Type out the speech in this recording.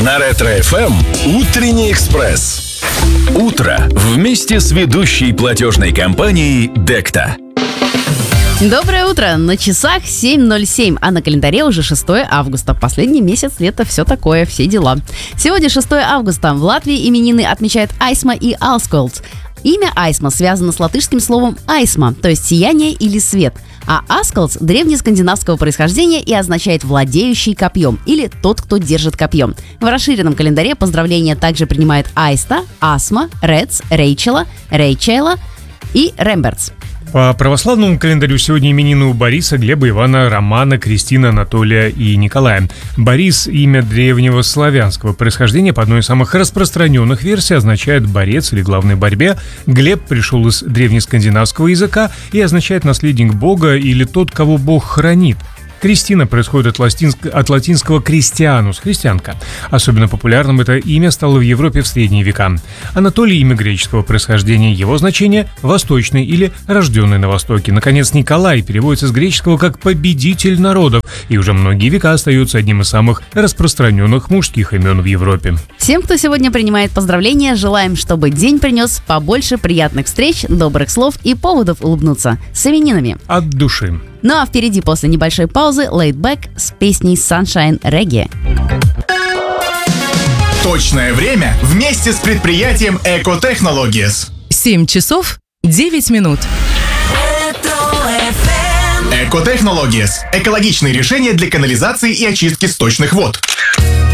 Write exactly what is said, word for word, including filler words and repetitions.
На Ретро-эф эм «Утренний экспресс». Утро вместе с ведущей платежной компанией Декта. Доброе утро! На часах семь ноль семь, а на календаре уже шестое августа. Последний месяц лета, все такое, все дела. Сегодня шестое августа. В Латвии именины отмечают Айсма и Алсколдс. Имя Айсма связано с латышским словом «айсма», то есть «сияние» или «свет». А Асколдс древнескандинавского происхождения и означает «владеющий копьем» или «тот, кто держит копьем». В расширенном календаре поздравления также принимают Айста, Асма, Рец, Рейчела, Рейчела и Рембертс. По православному календарю сегодня именины у Бориса, Глеба, Ивана, Романа, Кристины, Анатолия и Николая. Борис – имя древнего славянского происхождения, по одной из самых распространенных версий означает «борец» или «главный в борьбе». Глеб пришел из древнескандинавского языка и означает «наследник Бога» или «тот, кого Бог хранит». Кристина происходит от, латинск... от латинского «кристианус» – «христианка». Особенно популярным это имя стало в Европе в средние века. Анатолий – имя греческого происхождения, его значение – «восточный» или «рожденный на Востоке». Наконец, Николай переводится с греческого как «победитель народов» и уже многие века остается одним из самых распространенных мужских имен в Европе. Всем, кто сегодня принимает поздравления, желаем, чтобы день принес побольше приятных встреч, добрых слов и поводов улыбнуться. С именинами! От души! Ну а впереди после небольшой паузы Laid Back с песней Sunshine Reggae. Точное время вместе с предприятием Eco Technologies. семь часов девять минут. Eco Technologies – экологичные решения для канализации и очистки сточных вод.